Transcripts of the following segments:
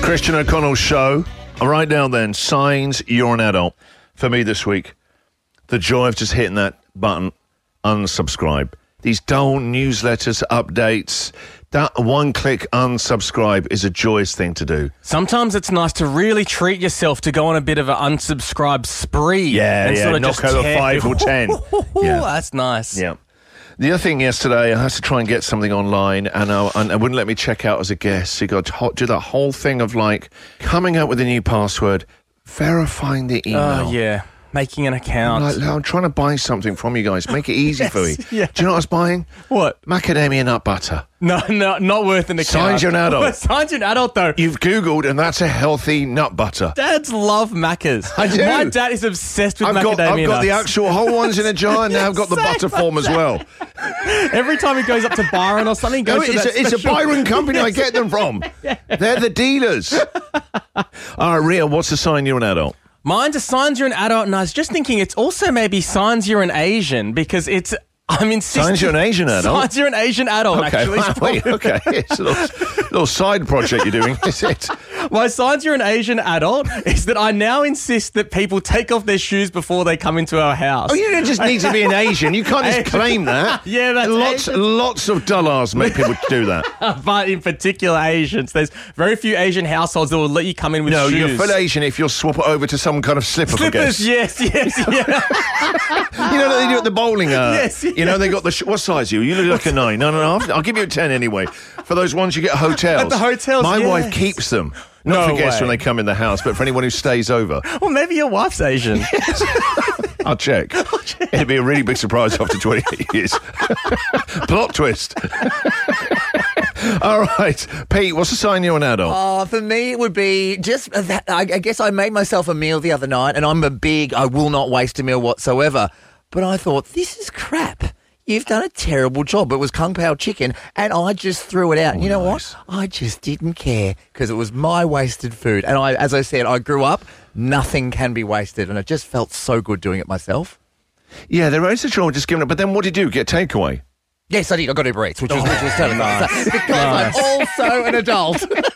Christian O'Connell Show. Right now then, signs you're an adult. For me this week, the joy of just hitting that button, unsubscribe. These dull newsletters, updates, that one-click unsubscribe is a joyous thing to do. Sometimes it's nice to really treat yourself, to go on a bit of an unsubscribe spree. Yeah, sort of knock over 5 or 10. Yeah. That's nice. Yeah. The other thing yesterday, I had to try and get something online, and it wouldn't let me check out as a guest. So you got to do that whole thing of like coming up with a new password, verifying the email. Oh, yeah. Making an account. I'm trying to buy something from you guys. Make it easy for me. Yeah. Do you know what I was buying? What? Macadamia nut butter. No, not worth an account. Signs you're an adult. Signs you're an adult, though. You've Googled, and that's a healthy nut butter. Dads love Maccas. I do. My dad is obsessed with macadamia nuts. I've got the actual whole ones in a jar, and now I've got the butter form as well. Every time he goes up to Byron or something, it's a Byron company I get them from. They're the dealers. All right, Ria, what's the sign you're an adult? Mine's a signs you're an adult, and I was just thinking it's also maybe signs you're an Asian, because I'm insisting. Signs you're an Asian adult? Signs you're an Asian adult, actually. Wait, okay. It's a little side project you're doing, is it? My signs you're an Asian adult is that I now insist that people take off their shoes before they come into our house. Oh, you don't just need to be an Asian. You can't just claim that. Yeah, that's lots of dullards make people do that. But in particular Asians. There's very few Asian households that will let you come in with shoes. No, you're full Asian if you'll swap it over to some kind of slipper, I guess. Yes. You know what they do at the bowling? Yes. You know, they got the... what size are you? You look like a 9. No. I'll give you a 10 anyway. For those ones you get at hotels. At the hotels, My wife keeps them. Not for guests when they come in the house, but for anyone who stays over. Well, maybe your wife's Asian. I'll check. It'd be a really big surprise after 28 years. Plot twist. All right. Pete, what's the sign you're an adult? For me, it would be just that. I guess I made myself a meal the other night, and I will not waste a meal whatsoever. But I thought, this is crap. You've done a terrible job. It was Kung Pao chicken, and I just threw it out. You know what? I just didn't care because it was my wasted food. And as I said, I grew up, nothing can be wasted, and it just felt so good doing it myself. Yeah, there is a trouble just giving up. But then what did you do? Get takeaway? Yes, I did. I got Uber Eats, which was telling nice. Because I'm also an adult.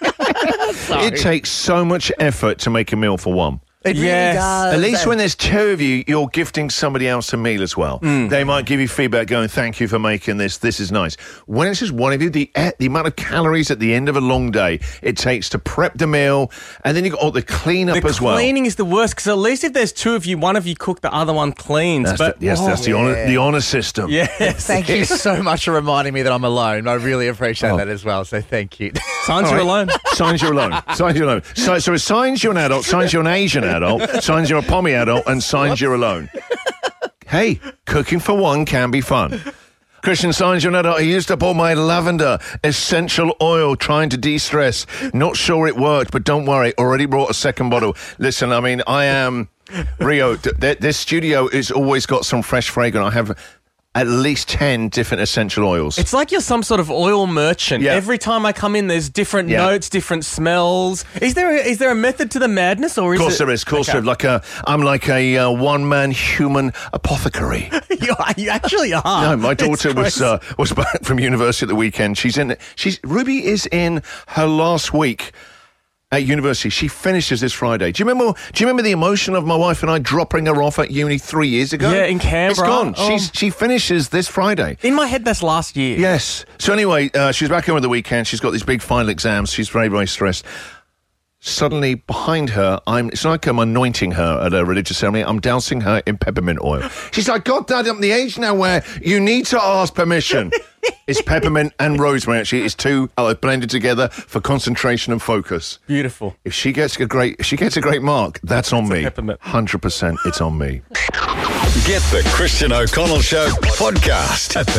It takes so much effort to make a meal for one. It really does. At least when there's two of you, you're gifting somebody else a meal as well. They might give you feedback going, thank you for making this. This is nice. When it's just one of you, the amount of calories at the end of a long day it takes to prep the meal, and then you've got the clean-up as well. The cleaning is the worst, because at least if there's two of you, one of you cook, the other one cleans. That's the honour system. Yes. Thank you so much for reminding me that I'm alone. I really appreciate that as well, so thank you. Signs you're alone. Signs you're alone. Signs you're alone. So it's signs you're an adult, signs you're an Asian adult, signs you're a pommy adult, and signs you're alone. Hey, cooking for one can be fun. Christian, signs you're an adult. I used up all my lavender essential oil trying to de-stress. Not sure it worked, but don't worry. Already brought a second bottle. Listen, I mean, I am... Rio, this studio has always got some fresh fragrance. I have... at least 10 different essential oils. It's like you're some sort of oil merchant. Yeah. Every time I come in, there's different notes, different smells. Is there a method to the madness, or is it? Of course there is. I'm like a one-man human apothecary. You actually are. No, my daughter was back from university at the weekend. Ruby is in her last week at university. She finishes this Friday. Do you remember the emotion of my wife and I dropping her off at uni 3 years ago? Yeah, in Canberra. It's gone. Oh. She finishes this Friday. In my head, that's last year. Yes. So anyway, she's back home at the weekend. She's got these big final exams. She's very, very stressed. Suddenly, behind her, it's like I'm anointing her at a religious ceremony. I'm dousing her in peppermint oil. She's like, God, Dad, I'm the age now where you need to ask permission. It's peppermint and rosemary, actually. It's two blended together for concentration and focus. Beautiful. If she gets a great mark, that's on me. Peppermint. 100% it's on me. Get the Christian O'Connell Show podcast at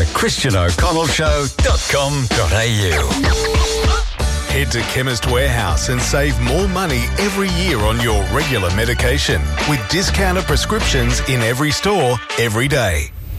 thechristianoconnellshow.com.au. Head to Chemist Warehouse and save more money every year on your regular medication with discounted prescriptions in every store, every day.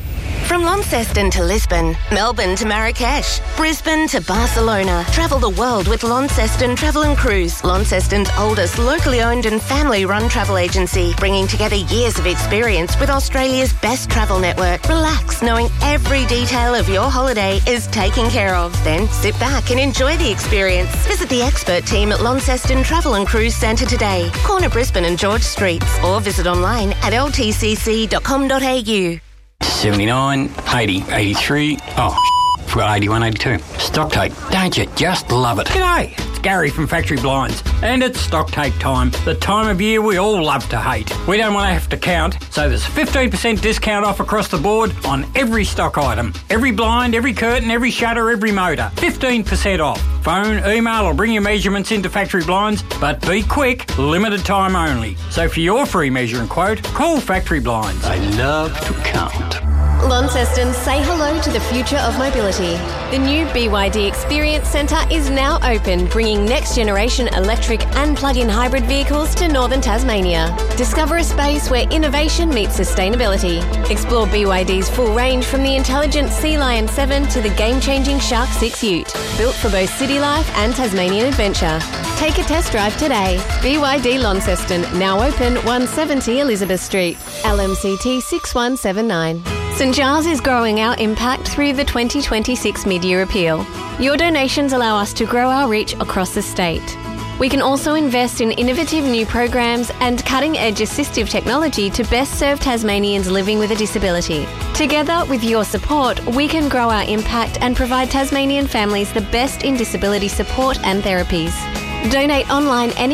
From Launceston to Lisbon, Melbourne to Marrakesh, Brisbane to Barcelona. Travel the world with Launceston Travel and Cruise, Launceston's oldest locally owned and family-run travel agency, bringing together years of experience with Australia's best travel network. Relax, knowing every detail of your holiday is taken care of. Then sit back and enjoy the experience. Visit the expert team at Launceston Travel and Cruise Centre today, corner Brisbane and George Streets, or visit online at ltcc.com.au. 79, 80, 83, forgot 81, 82. Stock take, don't you just love it? G'day, it's Gary from Factory Blinds, and it's stock take time, the time of year we all love to hate. We don't want to have to count, so there's 15% discount off across the board on every stock item. Every blind, every curtain, every shutter, every motor. 15% off. Phone, email or bring your measurements into Factory Blinds, but be quick, limited time only. So for your free measure and quote, call Factory Blinds. They love to count. Launceston, say hello to the future of mobility. The new BYD Experience Centre is now open, bringing next-generation electric and plug-in hybrid vehicles to northern Tasmania. Discover a space where innovation meets sustainability. Explore BYD's full range from the intelligent Sea Lion 7 to the game-changing Shark 6 Ute, built for both city life and Tasmanian adventure. Take a test drive today. BYD Launceston, now open 170 Elizabeth Street, LMCT 6179. St Giles is growing our impact through the 2026 Mid-Year Appeal. Your donations allow us to grow our reach across the state. We can also invest in innovative new programs and cutting-edge assistive technology to best serve Tasmanians living with a disability. Together, with your support, we can grow our impact and provide Tasmanian families the best in disability support and therapies. Donate online